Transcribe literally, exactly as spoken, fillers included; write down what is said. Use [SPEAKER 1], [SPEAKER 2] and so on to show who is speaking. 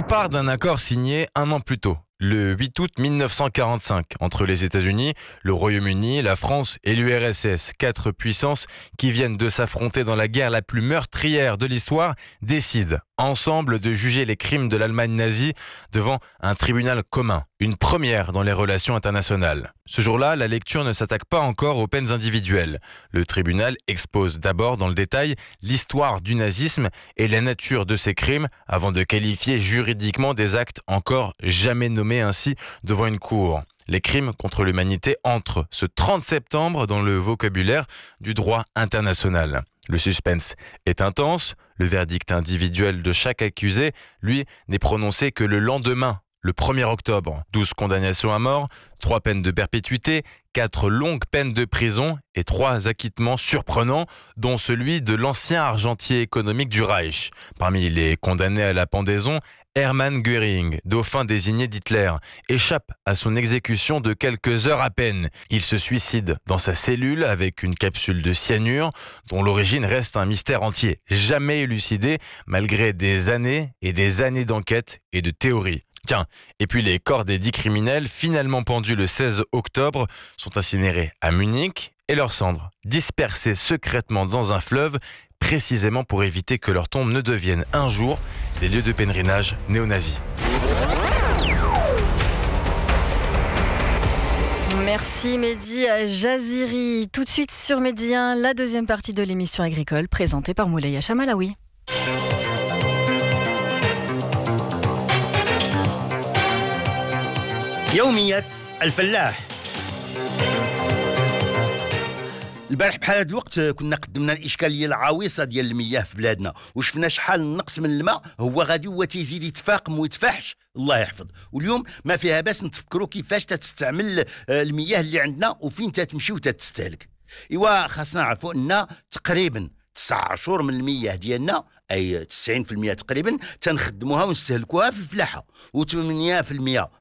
[SPEAKER 1] part d'un accord signé un an plus tôt, le huit août mille neuf cent quarante-cinq, entre les États-Unis, le Royaume-Uni, la France et l'U R S S. Quatre puissances qui viennent de s'affronter dans la guerre la plus meurtrière de l'histoire décident ensemble de juger les crimes de l'Allemagne nazie devant un tribunal commun, une première dans les relations internationales. Ce jour-là, la lecture ne s'attaque pas encore aux peines individuelles. Le tribunal expose d'abord dans le détail l'histoire du nazisme et la nature de ces crimes avant de qualifier juridiquement des actes encore jamais nommés ainsi devant une cour. Les crimes contre l'humanité entrent ce trente septembre dans le vocabulaire du droit international. Le suspense est intense, le verdict individuel de chaque accusé, lui, n'est prononcé que le lendemain, le premier octobre. douze condamnations à mort, trois peines de perpétuité, quatre longues peines de prison et trois acquittements surprenants, dont celui de l'ancien argentier économique du Reich. Parmi les condamnés à la pendaison, Hermann Göring, dauphin désigné d'Hitler, échappe à son exécution de quelques heures à peine. Il se suicide dans sa cellule avec une capsule de cyanure dont l'origine reste un mystère entier, jamais élucidé malgré des années et des années d'enquête et de théories. Tiens, et puis les corps des dix criminels, finalement pendus le seize octobre, sont incinérés à Munich et leurs cendres dispersées secrètement dans un fleuve, précisément pour éviter que leurs tombes ne deviennent un jour des lieux de pèlerinage néo-nazis.
[SPEAKER 2] Merci Mehdi Jaziri. Tout de suite sur Mehdi un, la deuxième partie de l'émission agricole présentée par Moulay Chamalawi.
[SPEAKER 3] يوميات الفلاح. البارح بحال هذا الوقت كنا قدمنا الاشكاليه العويصه ديال المياه في بلادنا وشفنا شحال النقص من الماء هو غادي هو تيزيد يتفاقم ويتفحش الله يحفظ. واليوم ما فيها باس نتفكروا كيفاش تستعمل المياه اللي عندنا وفين تتمشي وتتستهلك. ايوا خاصنا نعرفوا ان تقريبا تسعة عشر من المياه ديالنا اي تسعين بالمئة تقريبا تنخدموها ونستهلكوها في الفلاحه و8%